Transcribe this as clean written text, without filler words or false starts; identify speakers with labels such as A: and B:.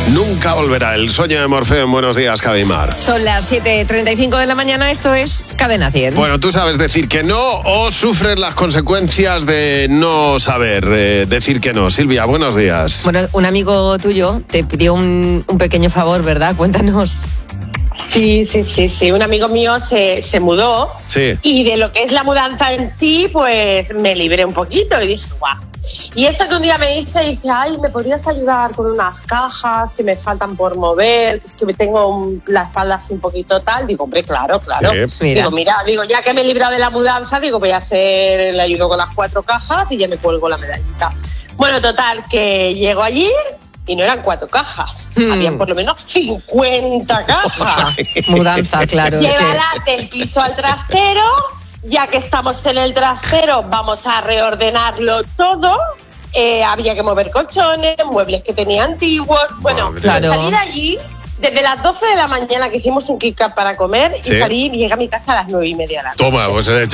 A: Nunca volverá. El sueño de Morfeo en Buenos Días, Javimar.
B: Son las 7:35 de la mañana, esto es Cadena 100.
A: Bueno, ¿tú sabes decir que no o sufres las consecuencias de no saber decir que no? Silvia, buenos días.
B: Bueno, un amigo tuyo te pidió un pequeño favor, ¿verdad? Cuéntanos.
C: Sí. Un amigo mío se mudó.
A: Sí.
C: Y de lo que es la mudanza en sí, pues me libré un poquito y dije, guau. Y eso que un día me dice, ay, ¿me podrías ayudar con unas cajas que me faltan por mover? Que es que me tengo la espalda así un poquito tal. Digo, hombre, claro.
A: Sí.
C: Digo, ya que me he librado de la mudanza, digo, voy a hacer el ayuno con las 4 cajas y ya me cuelgo la medallita. Bueno, total, que llego allí y no eran 4 cajas. Habían por lo menos 50 cajas.
B: Mudanza, claro.
C: Llévala del piso al trastero. Ya que estamos en el trastero, vamos a reordenarlo todo. Había que mover colchones, muebles que tenía antiguos. Bueno,
B: claro.
C: Salir allí desde las 12 de la mañana que hicimos un kick-up para comer y llegué a mi casa a las 9:30 de la noche.
A: Toma, pues